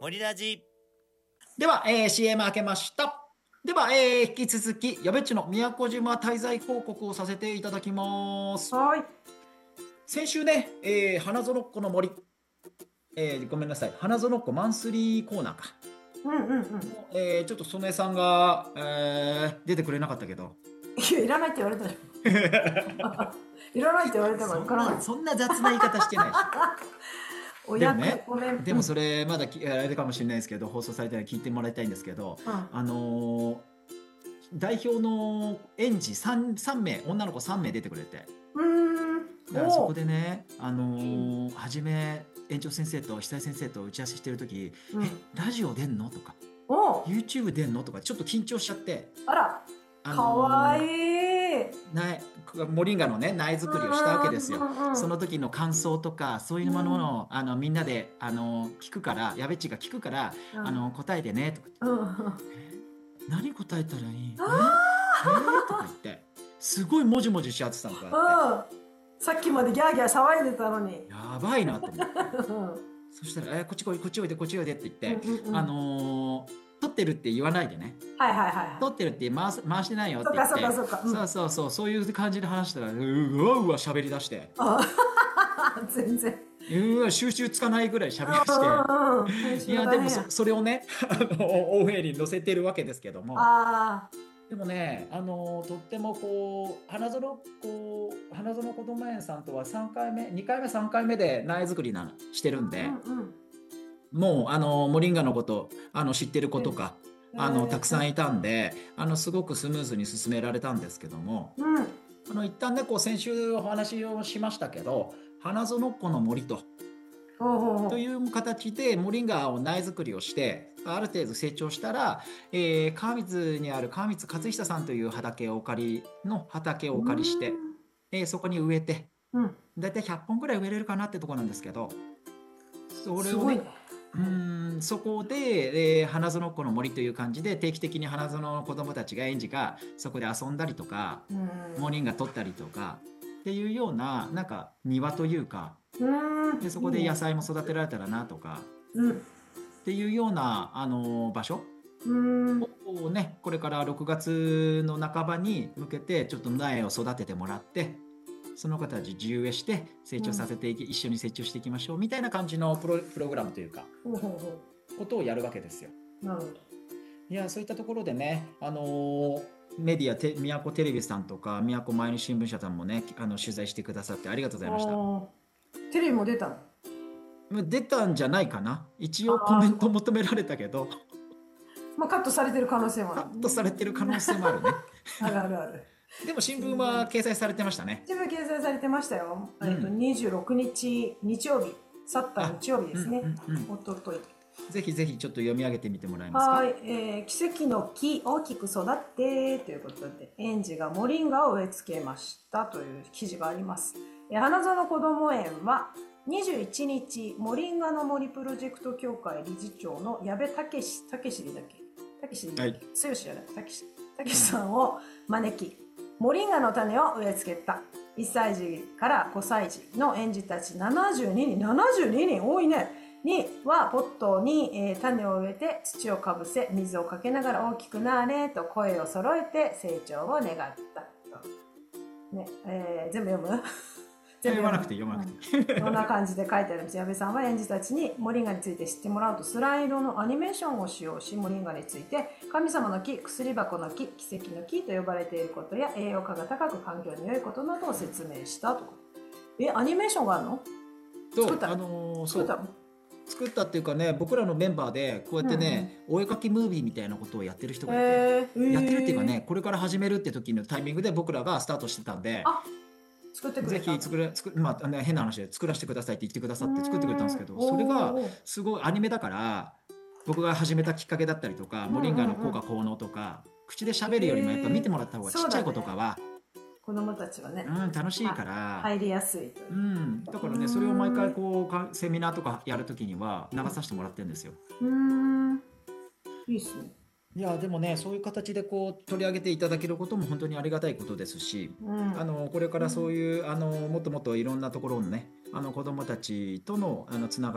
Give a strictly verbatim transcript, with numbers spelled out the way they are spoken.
森ラジ。 では、えー シーエム 開けました。では、えー引き続きやべっちの宮古島滞在報告をさせていただきます。 はい。 先週ね、えー花園っ子の森、えーごめんなさい、花園っ子マンスリーコーナーか、 うんうんうん。 えーちょっと曽根さんが、えー出てくれなかったけどいや、いらないって言われたじゃん。いらないって言われたから行かない。 そんな雑な言い方してないしお役でもねごめん。 でもそれまだきあれかもしれないですけど、放送されてない聞いてもらいたいんですけど、 うんあのー代表の園児 3, 3名女の子さん名出てくれて、 うーん。 だからそこおでね、あのー初め園長先生と久井先生と打ち合わせしてる時、 うんえラジオ出んのとかお YouTube 出んのとかちょっと緊張しちゃって、 あら、 あかわいいい。 苗モリンガのね苗作りをしたわけですよ。 うんうんうんその時の感想とかそういうものを、あのみんなであの聞くから、やべっちが聞くから、 うんあの答えてねとか、 うんうん何答えたらいいえあえーとか言ってすごいもじもじしちゃってたのかうん。さっきまでギャーギャー騒いでたのに。 やばいなと思ってうんそしたら、えーこっち来いこっちおいでこっちおいでって言って、 うんうんうんあのー撮ってるって言わないでね、 はいはいはいはい。 撮ってるって回す回してないよって言って、 そうかそうかそうかうんそうそうそうそういう感じで話したら、うわうわ喋り出して、 あ全然。 うわ収集つかないぐらい喋り出して、 していやでも そ, それをねあのオンエアに載せてるわけですけども、 あでもね、あのとってもこう花園こう花園こども園さんとはさんかいめにかいめさんかいめで苗作りなしてるんで、 うんうんもうあのモリンガのことあの知ってる子とか、 うんあのへーたくさんいたんで、あのすごくスムーズに進められたんですけども、 うんあの一旦ねこう先週お話をしましたけど、花園っ子の森とほうほうほうという形でモリンガを苗作りをしてある程度成長したら、えー川光にある川光勝久さんという畑をお借りの畑をお借りして、えーそこに植えて、 うんだいたいひゃっぽんぐらい植えれるかなってとこなんですけど、それをねすごいね。 うーんそこで、えー花園っ子の森という感じで定期的に花園の子どもたちが園児がそこで遊んだりとか、 うんモリンガ取ったりとかっていうようななんか庭というか、 うんでそこで野菜も育てられたらなとかうんっていうような、あの場所うんをね、これからろくがつの半ばに向けてちょっと苗を育ててもらって、その子たち自由植えして成長させていき、一緒に成長していきましょうみたいな感じのプロ、プログラムというかほうほうほことをやるわけですよ。 うなるほど。 いやそういったところでね、あのーメディアて宮古テレビさんとか宮古毎日新聞社さんもね、あの取材してくださってありがとうございました。 あーテレビも出たの。 もう出たんじゃないかな、一応コメント求められたけどまあカットされてる可能性もある。 カットされてる可能性もあるねあるあるある。 でも新聞は掲載されてましたね。 一部掲載されてましたよ。 うんえっとにじゅうろくにち日曜日、去った日曜日ですね。 うんうんうんおととい。 ぜひぜひちょっと読み上げてみてもらえますか。 はい、えー奇跡の木大きく育ってということで園児がモリンガを植え付けましたという記事があります。えー花園こども園はにじゅういちにちモリンガの森プロジェクト協会理事長の矢部武史武史でだっけ武史ではい剛じゃない武史武史さんを招きモリンガの種を植え付けた。いっさい児からごさい児の園児たちななじゅうににんななじゅうににん多いねにはポットに、えー種を植えて土をかぶせ水をかけながら大きくなれと声を揃えて成長を願ったと、ねえー全部読む読まなくて読まなくて、 うんこんな感じで書いてあります。矢部さんは園児たちにモリンガについて知ってもらうとスライドのアニメーションを使用しモリンガについて神様の木、薬箱の木、奇跡の木と呼ばれていることや栄養価が高く環境に良いことなどを説明したと。えアニメーションがあるの？ と作ったあのーそう作ったの？ 作ったっていうかね、僕らのメンバーでこうやってね、お絵かきムービーみたいなことをやってる人がいて、 えー、 やってるっていうかね、これから始めるって時のタイミングで僕らがスタートしてたんで、 あ作ってくぜれたひ作れ作る、まあね、変な話で作らせてくださいって言ってくださって作ってくれたんですけど、 うんそれがおーすごいアニメだから僕が始めたきっかけだったりとか、 うんうんうんモリンガの効果効能とか口で喋るよりもやっぱ見てもらった方が、 へーちっちゃい子とかは子供たちはね、 うん、楽しいから、 入りやすいというう。 ん、だからねそれを毎回こうかセミナーとかやるときには流させてもらってるんですよ。 うーん、いいっすね。 いやでもねそういう形でこう取り上げていただけることも本当にありがたいことですし、 うん、 あのこれからそういうあのもっともっといろんなところのねあの子どもたちとのあのつながり